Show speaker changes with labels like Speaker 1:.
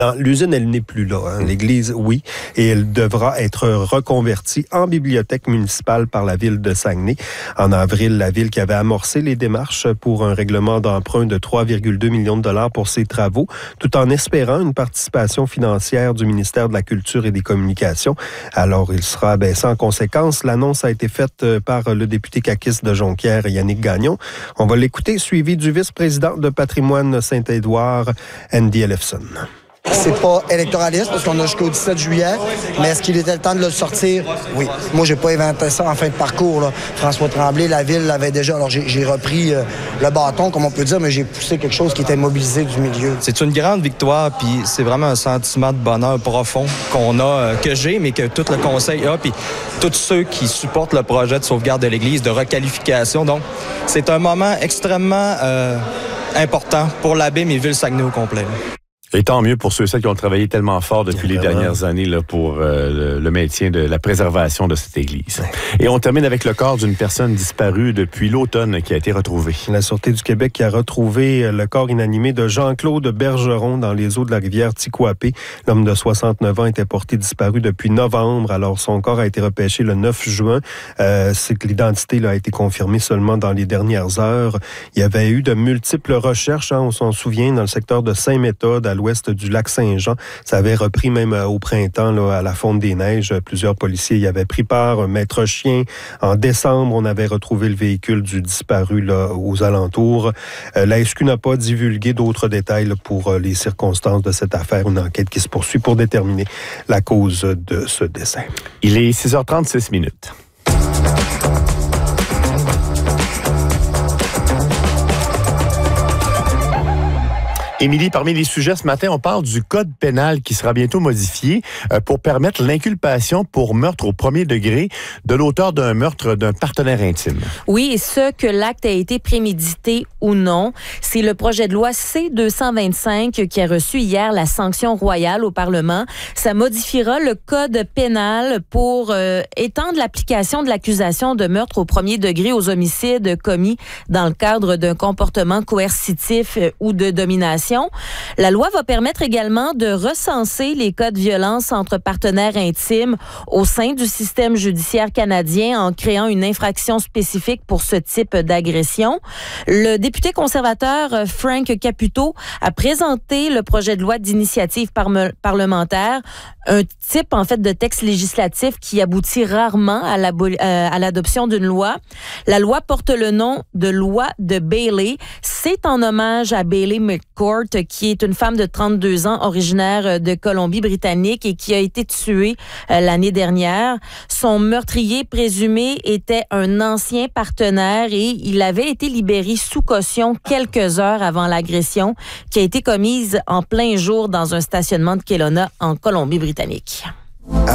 Speaker 1: Non, l'usine, elle n'est plus là. L'église, oui, et elle devra être reconvertie en bibliothèque municipale par la ville de Saguenay. En avril, la ville qui avait amorcé les démarches pour un règlement d'emprunt de 3,2 millions de dollars pour ses travaux, tout en espérant une participation financière du ministère de la Culture et des Communications. Alors, il sera sans conséquence. L'annonce a été faite par le député caquiste de Jonquière, Yannick Gagnon. On va l'écouter, suivi du vice-président de Patrimoine Saint-Édouard, Andy Ellefson.
Speaker 2: C'est pas électoraliste parce qu'on a jusqu'au 17 juillet, mais est-ce qu'il était le temps de le sortir? Oui. Moi, j'ai pas inventé ça en fin de parcours, là. François Tremblay, la ville l'avait déjà. Alors, j'ai repris le bâton, comme on peut dire, mais j'ai poussé quelque chose qui était mobilisé du milieu.
Speaker 3: C'est une grande victoire, puis c'est vraiment un sentiment de bonheur profond qu'on a, que j'ai, mais que tout le conseil a, puis tous ceux qui supportent le projet de sauvegarde de l'Église, de requalification. Donc, c'est un moment extrêmement important pour l'Abbaye, mais Ville-Saguenay au complet.
Speaker 4: Et tant mieux pour ceux et celles qui ont travaillé tellement fort depuis les dernières années là, pour le maintien de la préservation de cette église. Et on termine avec le corps d'une personne disparue depuis l'automne qui a été retrouvée.
Speaker 1: La Sûreté du Québec qui a retrouvé le corps inanimé de Jean-Claude Bergeron dans les eaux de la rivière Tikouapé. L'homme de 69 ans était porté disparu depuis novembre. Alors, son corps a été repêché le 9 juin. C'est que l'identité a été confirmée seulement dans les dernières heures. Il y avait eu de multiples recherches, on s'en souvient, dans le secteur de Saint-Méthode, à l'ouest du lac Saint-Jean. Ça avait repris même au printemps, là, à la Fonte des Neiges. Plusieurs policiers y avaient pris part. Un maître chien. En décembre, on avait retrouvé le véhicule du disparu là, aux alentours. La SQ n'a pas divulgué d'autres détails là, pour les circonstances de cette affaire. Une enquête qui se poursuit pour déterminer la cause de ce décès.
Speaker 4: Il est 6h36. Émilie, parmi les sujets ce matin, on parle du code pénal qui sera bientôt modifié pour permettre l'inculpation pour meurtre au premier degré de l'auteur d'un meurtre d'un partenaire intime.
Speaker 5: Oui, et ce, que l'acte a été prémédité ou non. C'est le projet de loi C-225 qui a reçu hier la sanction royale au Parlement. Ça modifiera le code pénal pour étendre l'application de l'accusation de meurtre au premier degré aux homicides commis dans le cadre d'un comportement coercitif ou de domination. La loi va permettre également de recenser les cas de violence entre partenaires intimes au sein du système judiciaire canadien en créant une infraction spécifique pour ce type d'agression. Le député conservateur Frank Caputo a présenté le projet de loi d'initiative parlementaire, un type en fait de texte législatif qui aboutit rarement à l'adoption d'une loi. La loi porte le nom de loi de Bailey. C'est en hommage à Bailey McCourt, qui est une femme de 32 ans originaire de Colombie-Britannique et qui a été tuée l'année dernière. Son meurtrier présumé était un ancien partenaire et il avait été libéré sous caution quelques heures avant l'agression qui a été commise en plein jour dans un stationnement de Kelowna en Colombie-Britannique.